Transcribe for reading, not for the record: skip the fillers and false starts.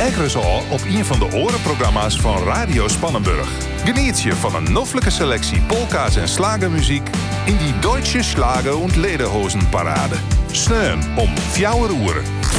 Ekkeres al op een van de orenprogramma's van Radio Spannenburg. Geniet je van een noffelijke selectie polka's en slagermuziek in die Deutsche Schlager- und Lederhosenparade. Sneun om 4 uur.